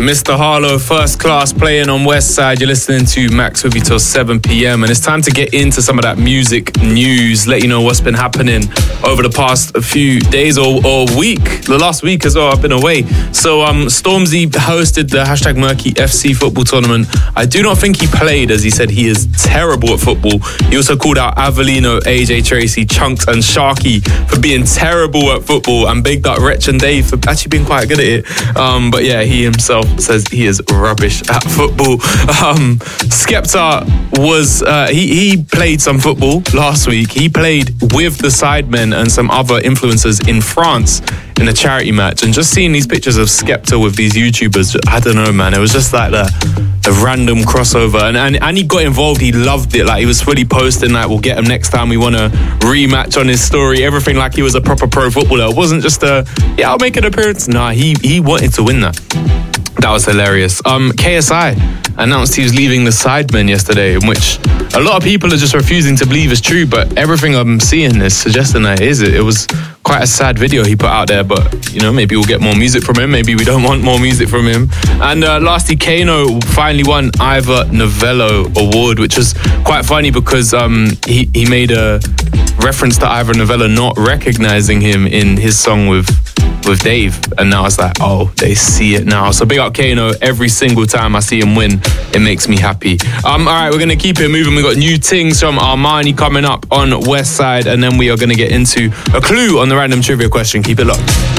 Mr. Harlow, First Class, playing on West Side. You're listening to Max with you till 7 p.m. And it's time to get into some of that music news, let you know what's been happening over the past few days or week. The last week as well, I've been away. So Stormzy hosted the hashtag Murky FC football tournament. I do not think he played, as he said he is terrible at football. He also called out Avellino, AJ Tracy, Chunks and Sharky for being terrible at football, and bigged up Wretch and Dave for actually being quite good at it. But yeah, he himself says he is rubbish at football. Skepta was he played some football last week. He played with the Sidemen and some other influencers in France in a charity match, and just seeing these pictures of Skepta with these YouTubers, I don't know, man, it was just like the random crossover, and he got involved. He loved it. Like, he was fully posting like, we'll get him next time, we want a rematch on his story, everything, like he was a proper pro footballer. It wasn't just I'll make an appearance. Nah, he wanted to win that. That was hilarious. KSI announced he was leaving the Sidemen yesterday, in which a lot of people are just refusing to believe is true, but everything I'm seeing is suggesting that it is. It was quite a sad video he put out there, but you know, maybe we'll get more music from him, maybe we don't want more music from him. And lastly, Kano finally won Ivor Novello Award, which was quite funny because he made a reference to Ivor Novello not recognizing him in his song with Dave, and now it's like, oh, they see it now. So big up Kano. Every single time I see him win, it makes me happy. Alright, we're gonna keep it moving. We got new things from Armani coming up on West Side, and then we are gonna get into a clue on the random trivia question. Keep it locked.